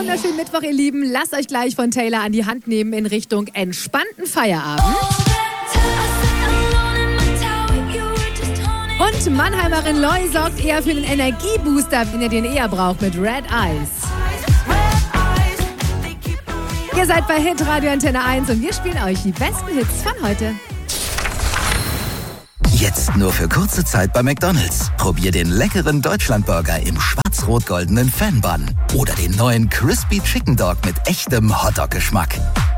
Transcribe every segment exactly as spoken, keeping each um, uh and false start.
wunderschönen Mittwoch, ihr Lieben. Lasst euch gleich von Taylor an die Hand nehmen in Richtung entspannten Feierabend. Und Mannheimerin Loy sorgt eher für den Energiebooster, wenn ihr den eher braucht, mit Red Eyes. Ihr seid bei Hitradio Antenne eins und wir spielen euch die besten Hits von heute. Jetzt nur für kurze Zeit bei McDonald's. Probier den leckeren Deutschlandburger im schwarz-rot-goldenen Fan-Bun. Oder den neuen Crispy Chicken Dog mit echtem Hotdog-Geschmack.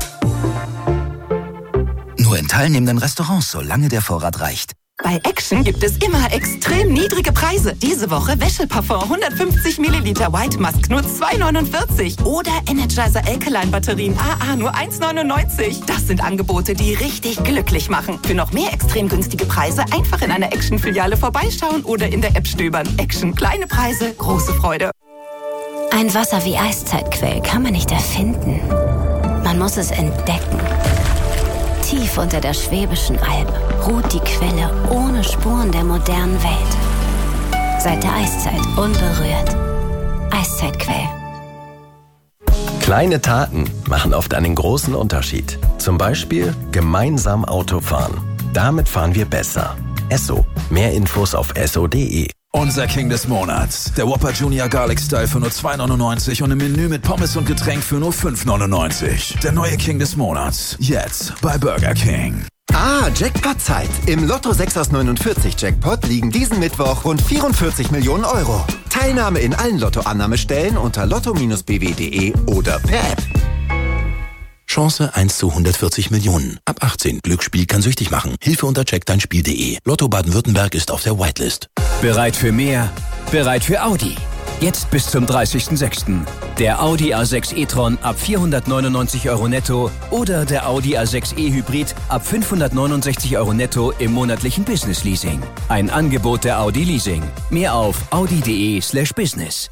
Nur in teilnehmenden Restaurants, solange der Vorrat reicht. Bei Action gibt es immer extrem niedrige Preise. Diese Woche Wäscheparfum hundertfünfzig Milliliter White Musk nur zwei neunundvierzig. Oder Energizer Alkaline Batterien A A nur eins neunundneunzig. Das sind Angebote, die richtig glücklich machen. Für noch mehr extrem günstige Preise einfach in einer Action-Filiale vorbeischauen oder in der App stöbern. Action, kleine Preise, große Freude. Ein Wasser wie Eiszeitquell kann man nicht erfinden. Man muss es entdecken. Tief unter der Schwäbischen Alb ruht die Quelle ohne Spuren der modernen Welt. Seit der Eiszeit unberührt. Eiszeitquell. Kleine Taten machen oft einen großen Unterschied. Zum Beispiel gemeinsam Auto fahren. Damit fahren wir besser. Esso. Mehr Infos auf esso punkt de. Unser King des Monats. Der Whopper Junior Garlic Style für nur zwei neunundneunzig und im Menü mit Pommes und Getränk für nur fünf neunundneunzig. Der neue King des Monats. Jetzt bei Burger King. Ah, Jackpot-Zeit. Im Lotto sechs aus neunundvierzig Jackpot liegen diesen Mittwoch rund vierundvierzig Millionen Euro. Teilnahme in allen Lottoannahmestellen unter lotto Bindestrich b w punkt de oder per App. Chance eins zu hundertvierzig Millionen. Ab achtzehn. Glücksspiel kann süchtig machen. Hilfe unter check dein spiel punkt de. Lotto Baden-Württemberg ist auf der Whitelist. Bereit für mehr? Bereit für Audi. Jetzt bis zum dreißigsten sechsten Der Audi A sechs e-tron ab vierhundertneunundneunzig Euro netto oder der Audi A sechs e-Hybrid ab fünfhundertneunundsechzig Euro netto im monatlichen Business Leasing. Ein Angebot der Audi Leasing. Mehr auf audi punkt de slash business.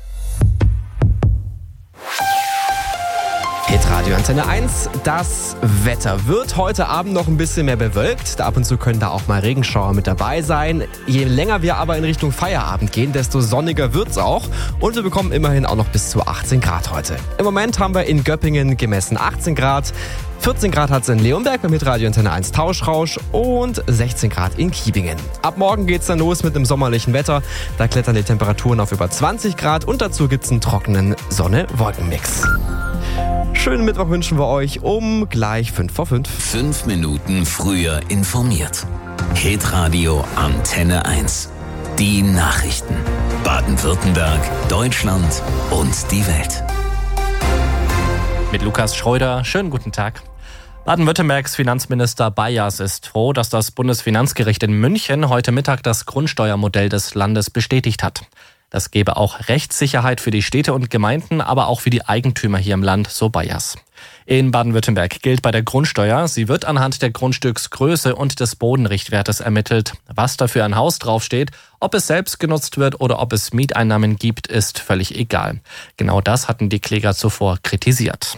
Hitradio Antenne eins, das Wetter wird heute Abend noch ein bisschen mehr bewölkt. Ab und zu können da auch mal Regenschauer mit dabei sein. Je länger wir aber in Richtung Feierabend gehen, desto sonniger wird's auch. Und wir bekommen immerhin auch noch bis zu achtzehn Grad heute. Im Moment haben wir in Göppingen gemessen achtzehn Grad. vierzehn Grad hat es in Leonberg beim Hitradio Antenne eins Tauschrausch und sechzehn Grad in Kiebingen. Ab morgen geht's dann los mit dem sommerlichen Wetter. Da klettern die Temperaturen auf über zwanzig Grad und dazu gibt's einen trockenen Sonne-Wolken-Mix. Schönen Mittwoch wünschen wir euch um gleich fünf vor fünf. Fünf Minuten früher informiert. Hitradio Antenne eins. Die Nachrichten. Baden-Württemberg, Deutschland und die Welt. Mit Lukas Schröder. Schönen guten Tag. Baden-Württembergs Finanzminister Bayers ist froh, dass das Bundesfinanzgericht in München heute Mittag das Grundsteuermodell des Landes bestätigt hat. Das gebe auch Rechtssicherheit für die Städte und Gemeinden, aber auch für die Eigentümer hier im Land, so Bayers. In Baden-Württemberg gilt bei der Grundsteuer, sie wird anhand der Grundstücksgröße und des Bodenrichtwertes ermittelt. Was da für ein Haus draufsteht, ob es selbst genutzt wird oder ob es Mieteinnahmen gibt, ist völlig egal. Genau das hatten die Kläger zuvor kritisiert.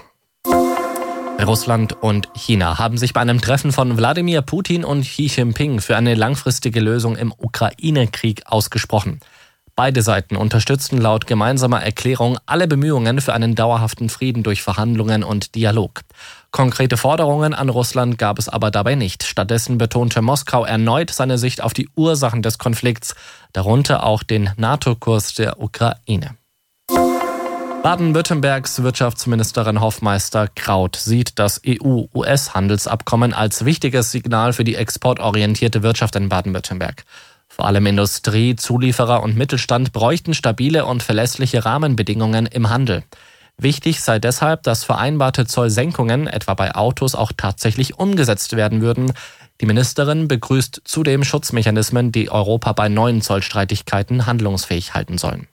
Russland und China haben sich bei einem Treffen von Wladimir Putin und Xi Jinping für eine langfristige Lösung im Ukraine-Krieg ausgesprochen. Beide Seiten unterstützten laut gemeinsamer Erklärung alle Bemühungen für einen dauerhaften Frieden durch Verhandlungen und Dialog. Konkrete Forderungen an Russland gab es aber dabei nicht. Stattdessen betonte Moskau erneut seine Sicht auf die Ursachen des Konflikts, darunter auch den NATO-Kurs der Ukraine. Baden-Württembergs Wirtschaftsministerin Hoffmeister Kraut sieht das E U-U S-Handelsabkommen als wichtiges Signal für die exportorientierte Wirtschaft in Baden-Württemberg. Vor allem Industrie, Zulieferer und Mittelstand bräuchten stabile und verlässliche Rahmenbedingungen im Handel. Wichtig sei deshalb, dass vereinbarte Zollsenkungen, etwa bei Autos, auch tatsächlich umgesetzt werden würden. Die Ministerin begrüßt zudem Schutzmechanismen, die Europa bei neuen Zollstreitigkeiten handlungsfähig halten sollen.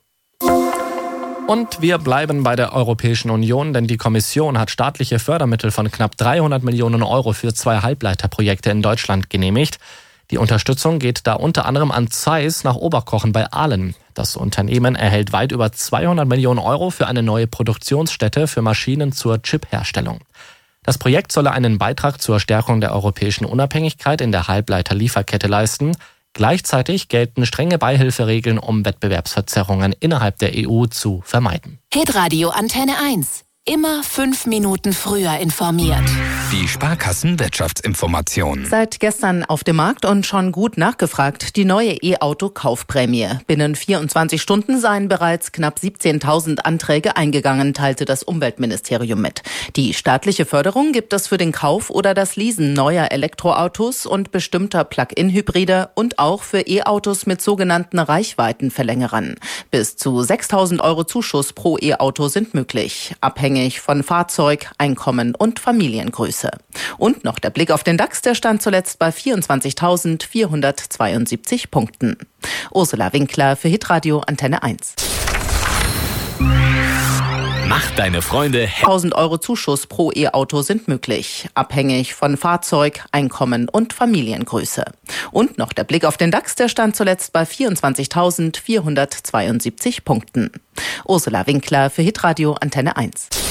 Und wir bleiben bei der Europäischen Union, denn die Kommission hat staatliche Fördermittel von knapp dreihundert Millionen Euro für zwei Halbleiterprojekte in Deutschland genehmigt. Die Unterstützung geht da unter anderem an Zeiss nach Oberkochen bei Ahlen. Das Unternehmen erhält weit über zweihundert Millionen Euro für eine neue Produktionsstätte für Maschinen zur Chipherstellung. Das Projekt solle einen Beitrag zur Stärkung der europäischen Unabhängigkeit in der Halbleiterlieferkette leisten. Gleichzeitig gelten strenge Beihilferegeln, um Wettbewerbsverzerrungen innerhalb der E U zu vermeiden. Hitradio Antenne eins. Immer fünf Minuten früher informiert. Die Sparkassen-Wirtschaftsinformation. Seit gestern auf dem Markt und schon gut nachgefragt, die neue E-Auto-Kaufprämie. Binnen vierundzwanzig Stunden seien bereits knapp siebzehntausend Anträge eingegangen, teilte das Umweltministerium mit. Die staatliche Förderung gibt es für den Kauf oder das Leasen neuer Elektroautos und bestimmter Plug-in-Hybride und auch für E-Autos mit sogenannten Reichweitenverlängerern. Bis zu sechstausend Euro Zuschuss pro E-Auto sind möglich, abhängig von Fahrzeug, Einkommen und Familiengröße. Und noch der Blick auf den DAX, der stand zuletzt bei vierundzwanzigtausendvierhundertzweiundsiebzig Punkten. Ursula Winkler für Hitradio Antenne eins. Mach deine Freunde happy. tausend Euro Zuschuss pro E-Auto sind möglich, abhängig von Fahrzeug, Einkommen und Familiengröße. Und noch der Blick auf den DAX, der stand zuletzt bei vierundzwanzigtausendvierhundertzweiundsiebzig Punkten. Ursula Winkler für Hitradio Antenne eins.